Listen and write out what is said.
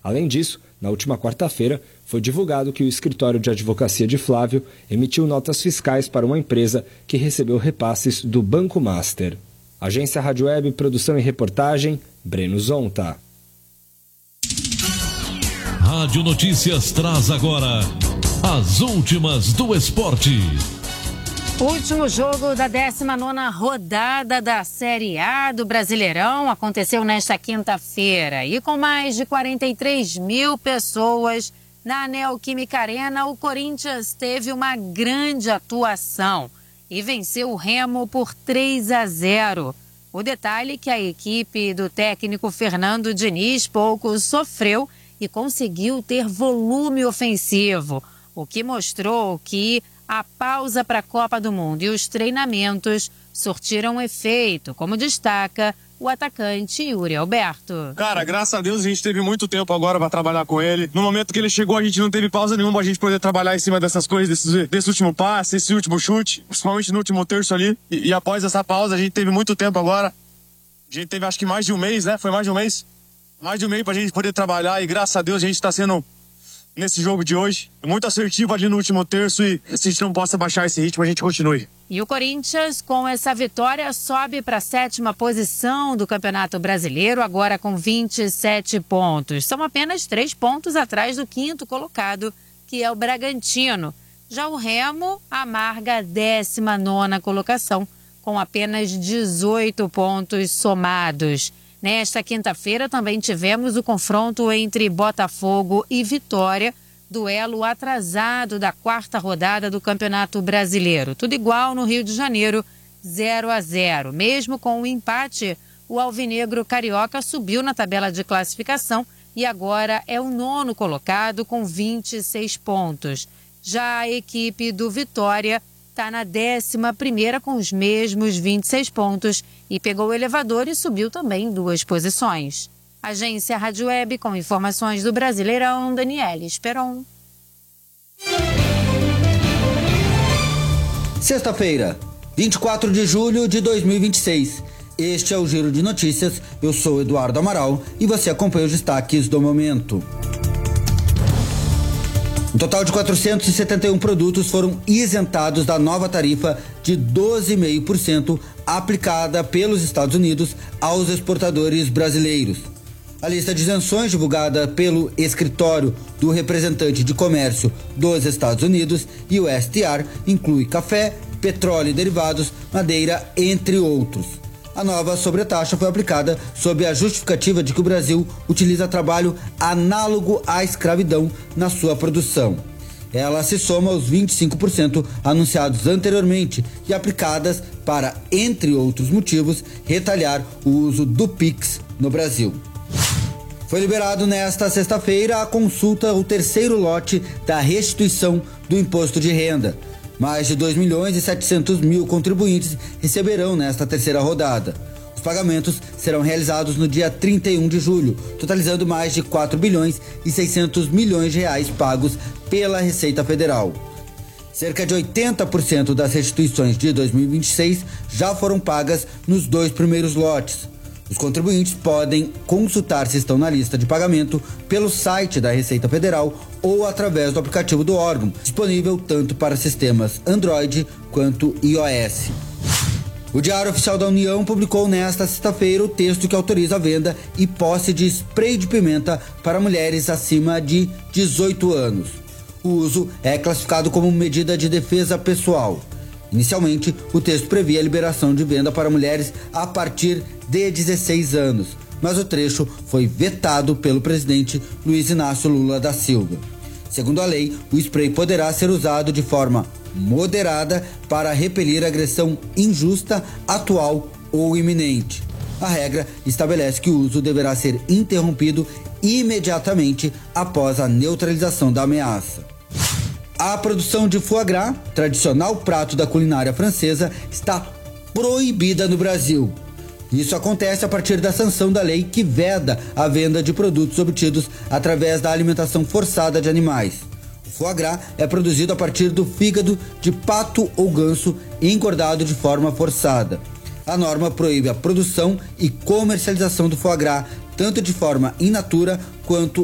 Além disso, na última quarta-feira, foi divulgado que o escritório de advocacia de Flávio emitiu notas fiscais para uma empresa que recebeu repasses do Banco Master. Agência Rádio Web, produção e reportagem, Breno Zonta. Rádio Notícias traz agora as últimas do esporte. Último jogo da 19ª rodada da Série A do Brasileirão aconteceu nesta quinta-feira. E com mais de 43 mil pessoas na Neoquímica Arena, o Corinthians teve uma grande atuação e venceu o Remo por 3-0. O detalhe é que a equipe do técnico Fernando Diniz pouco sofreu e conseguiu ter volume ofensivo, o que mostrou que a pausa para a Copa do Mundo e os treinamentos surtiram efeito, como destaca o atacante Yuri Alberto. Cara, graças a Deus a gente teve muito tempo agora para trabalhar com ele. No momento que ele chegou, a gente não teve pausa nenhuma pra gente poder trabalhar em cima dessas coisas, desse último passe, esse último chute, principalmente no último terço ali. E após essa pausa, a gente teve muito tempo agora. A gente teve acho que mais de um mês, né? Foi mais de um mês? Mais de um mês pra gente poder trabalhar e graças a Deus a gente tá sendo, nesse jogo de hoje, muito assertivo ali no último terço e se a gente não possa baixar esse ritmo, a gente continue. E o Corinthians, com essa vitória, sobe para a 7ª posição do Campeonato Brasileiro, agora com 27 pontos. São apenas 3 pontos atrás do 5º colocado, que é o Bragantino. Já o Remo amarga a 19ª colocação, com apenas 18 pontos somados. Nesta quinta-feira também tivemos o confronto entre Botafogo e Vitória, duelo atrasado da 4ª rodada do Campeonato Brasileiro. Tudo igual no Rio de Janeiro, 0-0. Mesmo com o empate, o alvinegro carioca subiu na tabela de classificação e agora é o 9º colocado com 26 pontos. Já a equipe do Vitória está na 11ª com os mesmos 26 pontos e pegou o elevador e subiu também 2 posições. Agência Rádio Web com informações do Brasileirão, Daniele Esperon. Sexta-feira, 24 de julho de 2026. Este é o Giro de Notícias. Eu sou Eduardo Amaral e você acompanha os destaques do momento. Um total de 471 produtos foram isentados da nova tarifa de 12,5% aplicada pelos Estados Unidos aos exportadores brasileiros. A lista de isenções divulgada pelo escritório do representante de comércio dos Estados Unidos, USTR, inclui café, petróleo e derivados, madeira, entre outros. A nova sobretaxa foi aplicada sob a justificativa de que o Brasil utiliza trabalho análogo à escravidão na sua produção. Ela se soma aos 25% anunciados anteriormente e aplicadas para, entre outros motivos, retalhar o uso do PIX no Brasil. Foi liberado nesta sexta-feira a consulta ao terceiro lote da restituição do imposto de renda. Mais de 2.700.000 contribuintes receberão nesta terceira rodada. Os pagamentos serão realizados no dia 31 de julho, totalizando mais de 4.600 bilhões de reais pagos pela Receita Federal. Cerca de 80% das restituições de 2026 já foram pagas nos 2 primeiros lotes. Os contribuintes podem consultar se estão na lista de pagamento pelo site da Receita Federal ou através do aplicativo do órgão, disponível tanto para sistemas Android quanto iOS. O Diário Oficial da União publicou nesta sexta-feira o texto que autoriza a venda e posse de spray de pimenta para mulheres acima de 18 anos. O uso é classificado como medida de defesa pessoal. Inicialmente, o texto previa a liberação de venda para mulheres a partir de 16 anos, mas o trecho foi vetado pelo presidente Luiz Inácio Lula da Silva. Segundo a lei, o spray poderá ser usado de forma moderada para repelir agressão injusta, atual ou iminente. A regra estabelece que o uso deverá ser interrompido imediatamente após a neutralização da ameaça. A produção de foie gras, tradicional prato da culinária francesa, está proibida no Brasil. Isso acontece a partir da sanção da lei que veda a venda de produtos obtidos através da alimentação forçada de animais. O foie gras é produzido a partir do fígado de pato ou ganso engordado de forma forçada. A norma proíbe a produção e comercialização do foie gras, tanto de forma in natura quanto